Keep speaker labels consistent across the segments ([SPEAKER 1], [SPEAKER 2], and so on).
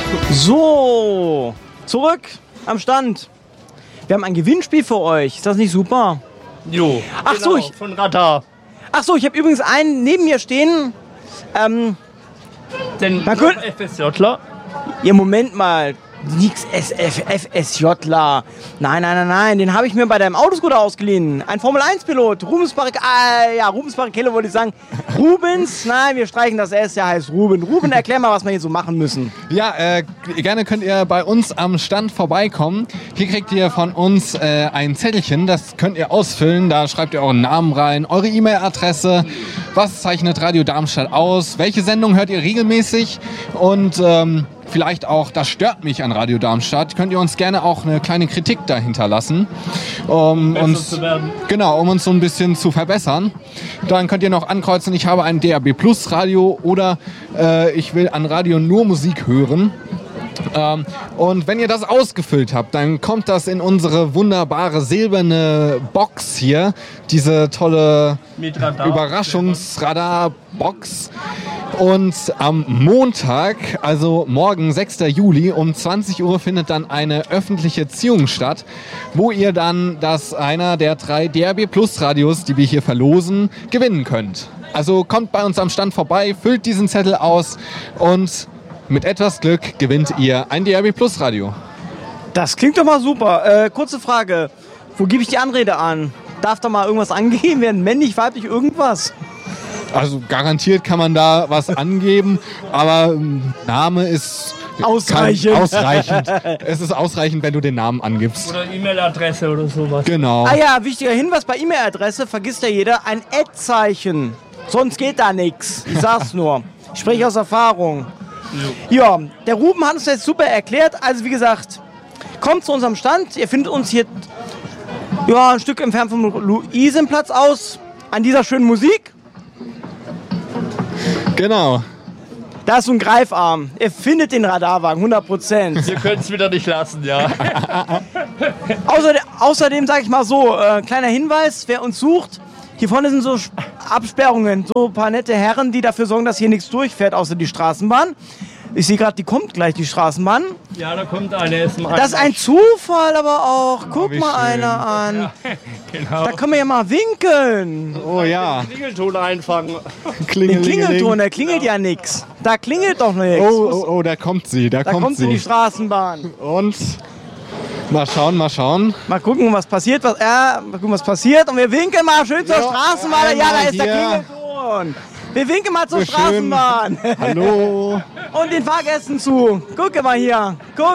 [SPEAKER 1] So, zurück am Stand. Wir haben ein Gewinnspiel für euch. Ist das nicht super?
[SPEAKER 2] Jo,
[SPEAKER 1] Ach so,
[SPEAKER 2] genau, von Radar.
[SPEAKER 1] Ach so, ich habe übrigens einen neben mir stehen.
[SPEAKER 2] Den
[SPEAKER 1] Man könnte-
[SPEAKER 2] FSJler.
[SPEAKER 1] Ihr Moment mal. Nix FSJler. Nein. Den habe ich mir bei deinem Autoscooter ausgeliehen. Ein Formel-1-Pilot. Rubens Barrichello wollte ich sagen. Rubens, nein, wir streichen das S, der heißt Ruben. Ruben, erklär mal, was wir hier so machen müssen.
[SPEAKER 3] Ja, gerne könnt ihr bei uns am Stand vorbeikommen. Hier kriegt ihr von uns ein Zettelchen, das könnt ihr ausfüllen. Da schreibt ihr euren Namen rein, eure E-Mail-Adresse, was zeichnet Radio Darmstadt aus, welche Sendung hört ihr regelmäßig und vielleicht auch, das stört mich an Radio Darmstadt, könnt ihr uns gerne auch eine kleine Kritik dahinter lassen, um uns so ein bisschen zu verbessern. Dann könnt ihr noch ankreuzen, ich habe ein DAB Plus Radio oder ich will an Radio nur Musik hören. Und wenn ihr das ausgefüllt habt, dann kommt das in unsere wunderbare silberne Box hier. Diese tolle Überraschungsradar-Box. Und am Montag, also morgen, 6. Juli, um 20 Uhr findet dann eine öffentliche Ziehung statt, wo ihr dann einer der 3 DAB Plus Radios, die wir hier verlosen, gewinnen könnt. Also kommt bei uns am Stand vorbei, füllt diesen Zettel aus und mit etwas Glück gewinnt ihr ein DAB Plus Radio.
[SPEAKER 1] Das klingt doch mal super. Kurze Frage. Wo gebe ich die Anrede an? Darf da mal irgendwas angegeben werden? Männlich, weiblich, irgendwas?
[SPEAKER 3] Also garantiert kann man da was angeben, aber Name ist ausreichend. Es ist ausreichend, wenn du den Namen angibst.
[SPEAKER 2] Oder E-Mail-Adresse oder sowas.
[SPEAKER 3] Genau.
[SPEAKER 1] Ah ja, wichtiger Hinweis bei E-Mail-Adresse, vergisst ja jeder, ein Ad-Zeichen. Sonst geht da nichts. Ich sag's nur. Ich spreche aus Erfahrung. Ja, der Ruben hat uns jetzt super erklärt. Also wie gesagt, kommt zu unserem Stand. Ihr findet uns hier ein Stück entfernt vom Luisenplatz aus. An dieser schönen Musik.
[SPEAKER 3] Genau.
[SPEAKER 1] Da ist so ein Greifarm. Ihr findet den Radarwagen, 100%.
[SPEAKER 2] Ihr könnt es wieder nicht lassen, ja.
[SPEAKER 1] Außerdem sage ich mal so, kleiner Hinweis, wer uns sucht, hier vorne sind so Absperrungen, so ein paar nette Herren, die dafür sorgen, dass hier nichts durchfährt, außer die Straßenbahn. Ich sehe gerade, die kommt gleich, die Straßenbahn.
[SPEAKER 2] Ja, da kommt eine.
[SPEAKER 1] Das ist ein Zufall aber auch. Guck mal
[SPEAKER 3] schön.
[SPEAKER 1] einer an.
[SPEAKER 2] Ja, genau.
[SPEAKER 1] Da können wir ja mal winkeln.
[SPEAKER 3] Oh ja.
[SPEAKER 2] Klingelton einfangen.
[SPEAKER 1] Den Klingelton, der klingelt ja nix. Da klingelt doch nichts.
[SPEAKER 3] Oh, da kommt sie,
[SPEAKER 1] Da kommt sie, die Straßenbahn.
[SPEAKER 3] Und mal schauen.
[SPEAKER 1] Mal gucken, was passiert. Und wir winken mal schön zur Straßenbahn. Ja, da ist der Klingelton. Wir winken mal zur Straßenbahn.
[SPEAKER 3] Hallo.
[SPEAKER 1] Und den Fahrgästen zu. Gucke mal hier.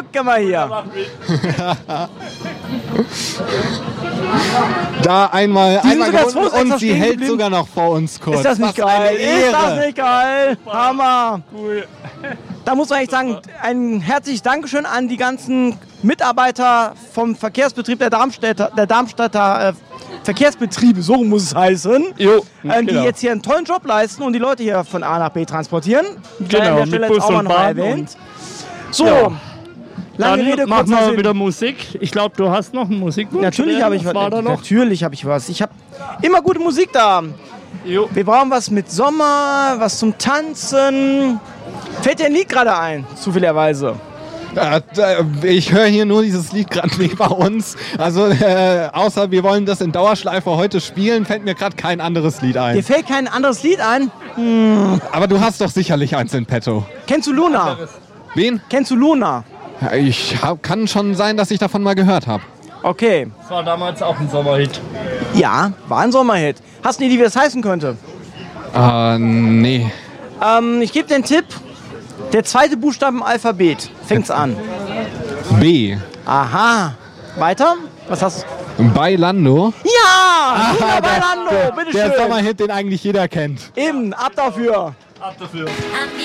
[SPEAKER 3] Da einmal
[SPEAKER 1] sogar
[SPEAKER 3] gewonnen
[SPEAKER 1] zwei extra
[SPEAKER 3] und sie
[SPEAKER 1] stehen
[SPEAKER 3] hält
[SPEAKER 1] geblieben.
[SPEAKER 3] sogar noch vor uns kurz.
[SPEAKER 1] Ist das nicht
[SPEAKER 3] Was eine
[SPEAKER 1] geil? Ist das
[SPEAKER 3] Ehre.
[SPEAKER 1] nicht geil? Hammer.
[SPEAKER 2] Cool.
[SPEAKER 1] Da muss man echt sagen, ein herzliches Dankeschön an die ganzen Mitarbeiter vom Verkehrsbetrieb der Darmstädter Verkehrsbetriebe, so muss es heißen, die jetzt hier einen tollen Job leisten und die Leute hier von A nach B transportieren.
[SPEAKER 2] Genau,
[SPEAKER 1] an der Stelle
[SPEAKER 2] mit
[SPEAKER 1] jetzt
[SPEAKER 2] Bus
[SPEAKER 1] auch mal
[SPEAKER 2] und
[SPEAKER 1] noch
[SPEAKER 2] Bahn
[SPEAKER 1] erwähnt. So,
[SPEAKER 2] Ja.
[SPEAKER 1] lange
[SPEAKER 2] Dann
[SPEAKER 1] Rede,
[SPEAKER 2] machen
[SPEAKER 1] kurzer
[SPEAKER 2] wir
[SPEAKER 1] Sinn.
[SPEAKER 2] wieder Musik. Ich glaube, du hast noch einen Musikwunsch.
[SPEAKER 1] Natürlich habe ich
[SPEAKER 2] was. War da noch?
[SPEAKER 1] Natürlich habe ich was. Ich habe immer gute Musik da.
[SPEAKER 2] Jo.
[SPEAKER 1] Wir brauchen was mit Sommer, was zum Tanzen. Fällt dir ein Lied gerade ein, zufälligerweise?
[SPEAKER 3] Ich höre hier nur dieses Lied gerade nicht bei uns. Also außer wir wollen das in Dauerschleife heute spielen, fällt mir gerade kein anderes Lied
[SPEAKER 1] Dir
[SPEAKER 3] ein.
[SPEAKER 1] fällt kein anderes Lied ein?
[SPEAKER 3] Aber du hast doch sicherlich eins in petto.
[SPEAKER 1] Kennst du Luna?
[SPEAKER 3] Wen?
[SPEAKER 1] Kennst du Luna?
[SPEAKER 3] Kann schon sein, dass ich davon mal gehört habe.
[SPEAKER 1] Okay.
[SPEAKER 2] Das war damals auch ein Sommerhit.
[SPEAKER 1] Ja, war ein Sommerhit. Hast du eine Idee, wie das heißen könnte?
[SPEAKER 3] Nee.
[SPEAKER 1] Ich gebe dir einen Tipp. Der zweite Buchstabe im Alphabet. Fängt's an.
[SPEAKER 3] B.
[SPEAKER 1] Aha. Weiter? Was hast du?
[SPEAKER 3] Bailando.
[SPEAKER 1] Ja! Luna Bailando,
[SPEAKER 3] Der
[SPEAKER 1] bitteschön.
[SPEAKER 3] Sommerhit, den eigentlich jeder kennt.
[SPEAKER 1] Eben, ab dafür.
[SPEAKER 2] Ab dafür.